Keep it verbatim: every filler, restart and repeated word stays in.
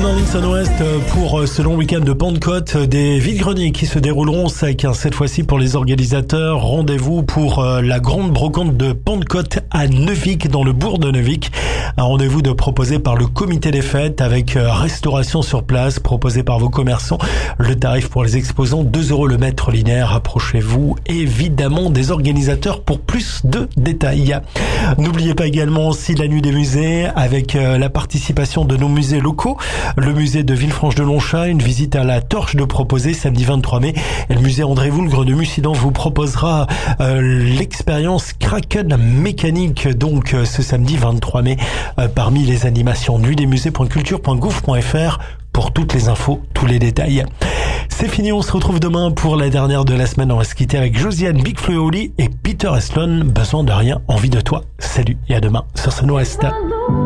Bernardine Sun-Ouest pour ce long week-end de Pentecôte, des vide-greniers qui se dérouleront sec, cette fois-ci pour les organisateurs. Rendez-vous pour la grande brocante de Pentecôte à Neuvic, dans le bourg de Neuvic. Un rendez-vous de proposé par le comité des fêtes avec restauration sur place, proposé par vos commerçants. Le tarif pour les exposants, deux euros le mètre linéaire. Approchez-vous évidemment des organisateurs pour plus de détails. N'oubliez pas également aussi la nuit des musées avec la participation de nos musées locaux. Le musée de Villefranche-de-Lonchat, une visite à la torche de proposer samedi vingt-trois mai. Et le musée André Voulgre de Mussidan vous proposera euh, l'expérience Kraken mécanique, donc euh, ce samedi vingt-trois mai, euh, parmi les animations. nuit des musées point culture point gouv point fr pour toutes les infos, tous les détails. C'est fini, on se retrouve demain pour la dernière de la semaine. On va se quitter avec Josiane Big Flo et Oli et Peter Eslon. Besoin de rien, envie de toi. Salut et à demain sur Sun-Ouest.